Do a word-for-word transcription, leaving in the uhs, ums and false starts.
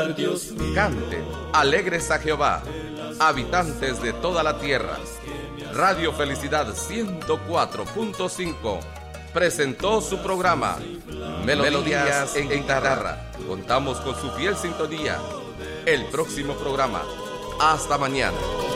Canten, alegres a Jehová, habitantes de toda la tierra. Radio Felicidad ciento cuatro punto cinco presentó su programa Melodías en Guitarra. Contamos con su fiel sintonía. El próximo programa. Hasta mañana.